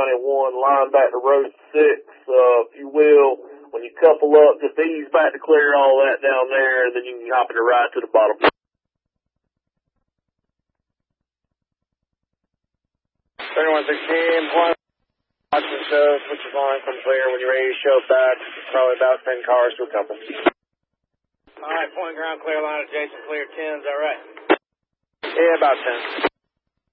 County 1, line back to Road 6, if you will. When you couple up, just ease back to clear all that down there, and then you can hop it right to the bottom. 3116, Watson shows, switch your line, come clear. When you're ready to show back, probably about 10 cars to a compass. Alright, point ground, clear line adjacent, clear 10, is that right? Yeah, about 10.